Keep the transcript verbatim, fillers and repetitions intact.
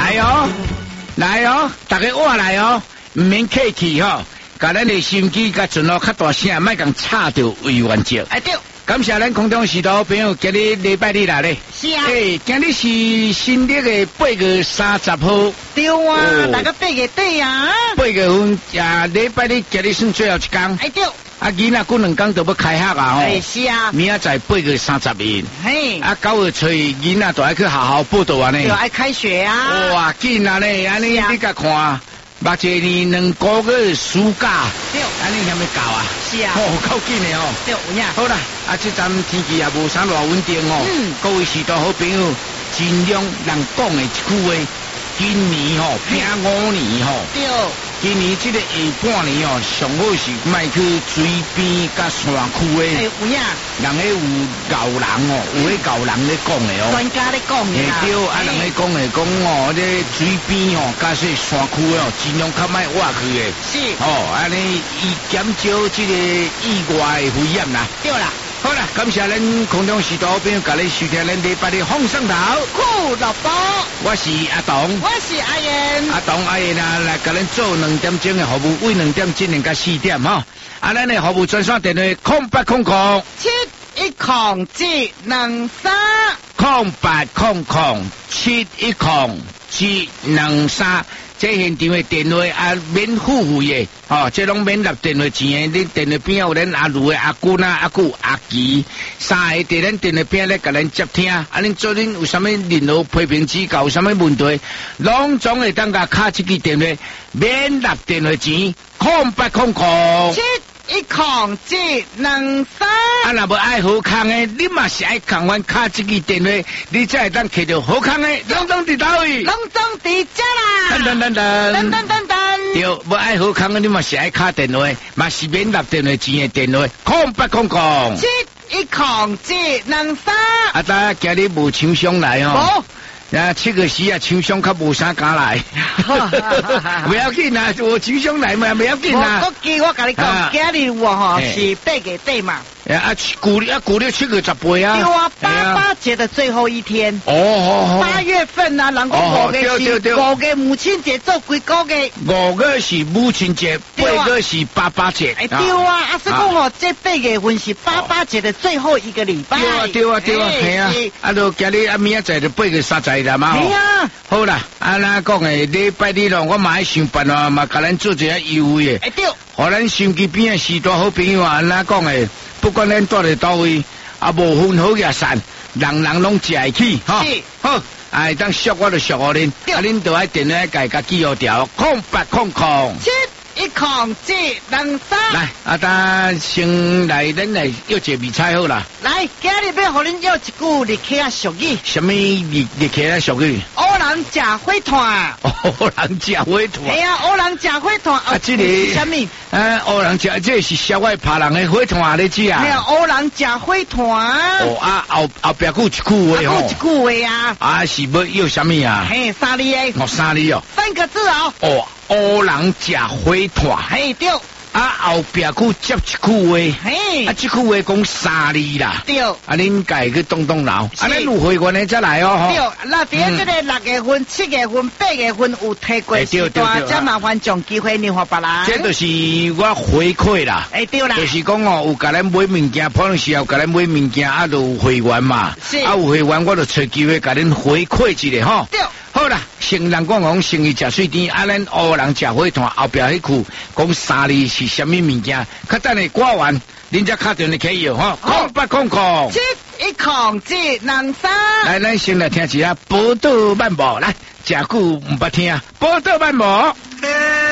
来哦，来哦，大家我来哦，唔免客气吼，甲咱的收音机甲准哦较大声，莫共吵着委员长。 哎对， 感谢咱空中许多朋友，今日礼拜日来咧。 是啊。 诶，今日是新历的八月三十号。 对啊，大家八月底啊。 八月份啊，礼拜日今日算最后一天。 哎对。 啊，囡仔过两天就要开学啊吼。 哎是啊。 明仔载八月三十日。 嘿。 啊，九月初囡仔就爱去好好报道啊呢。 就爱开学啊。 哇，紧啊呢，安尼你甲看。目一年两个月暑假， 对， 安尼还没搞啊？ 是啊， 哦，够紧的哦。 对，有影。 好啦，啊，这阵天气也无啥偌稳定哦。嗯。各位许多好朋友，尽量人讲的一句话，今年吼拼五年吼。对。今年这个下半年哦，上好是莫去水边甲山区的。 哎，有影。 人迄有牛人哦，有迄牛人咧讲的哦。 专家咧讲的啦。 对，啊，人咧讲的讲哦，这水边哦，甲说山区哦，尽量较莫挖去的。是。哦，安尼以减少这个意外的危险啦。对啦。好啦，感谢咱空中许多朋友甲你收听咱礼拜的放上头。 酷老包， 我是阿董， 我是阿燕。 阿董阿燕啊，来甲咱做两点钟的服务，为两点进行到四点哈。啊，咱的服务专线电话空八空空七一空七两三空八空空七一空七两三。这现场的电话啊，免付费的，哦，这拢免纳电话钱的。恁电话边有咱阿卢的阿姑呐、阿姑、阿吉，三个伫咱电话边咧，甲咱接听。啊，恁做恁有啥物任何批评指教，有啥物问题，拢总会当甲卡这支电话，免纳电话钱，空八空空。 一空七两三。 啊，若无爱好康的，你嘛是爱共阮卡这支电话，你才会当摕到好康的。拢总伫倒位？ 拢总伫遮啦。 等等等等。 等等等等。 对，无爱好康的，你嘛是爱卡电话，嘛是免纳电话钱的电话，空八空空。七一空七两三。 啊，大家今日无厂商来哦。无。啊，七个时啊，厂商较无啥敢来，不要紧啊，我厂商来嘛，不要紧啊。 我记我甲你讲，今日我吼是八月底嘛。 啊，过啊过了七月十八啊。 对啊，八八节的最后一天。 哦哦。 八月份啊，人讲五月是五月母亲节做几个月？ 五月是母亲节，八月是爸爸节。 哎，对啊，啊所以讲哦，这八月份是爸爸节的最后一个礼拜。 对啊，对啊，对啊，系啊。啊，就今日啊，明仔载就八月三十日嘛。 系啊。好啦，啊那讲诶，礼拜日咯，我嘛爱想办法嘛，甲咱做一下优惠诶。 哎对。 互咱手机边诶许多好朋友啊，那讲诶，不管咱住伫倒位，啊无分好也散，人人拢食会起，哈。是。好，哎，当俗我就俗互恁，啊恁就爱电话改甲记号条，空八空空。一空七两三。来，啊，咱先来，咱来要一个味菜好啦。 来，今日要互恁要一句日客俗语。 什么日日客俗语？ 乌人食火炭。 乌人食火炭。 系啊，乌人食火炭。 啊，这个是什么？ 啊，乌人食，这是烧坏别人的火炭，你知啊？ 没有，乌人食火炭。 哦啊，后后壁有一句话吼。有一句话啊。 啊，是要要什么啊？ 嘿，三字的。 哦，三字哦。 三个字哦。 哦。乌人食火炭， 嘿对， 啊后壁佫接一句话， 嘿， 啊这句话讲三字啦， 对，啊恁家去动动脑，啊咱有会员的再来哦， 对，那伫个这个六月份、七月份、八月份有提过时段，再麻烦将机会留互别人。 这就是我回馈啦， 哎对啦， 就是讲哦，有甲咱买物件，可能是有甲咱买物件，啊就有会员嘛，是，啊有会员我就找机会甲恁回馈一下吼。对。好啦，成人讲讲生意食水甜，啊咱乌人食火炭，后壁迄句讲三字是什么物件？较等下挂完，恁才敲电话起哟吼，空八空空， 七一空七两三。 来，咱先来听一下《宝岛漫步》，来，食久唔捌听《宝岛漫步》。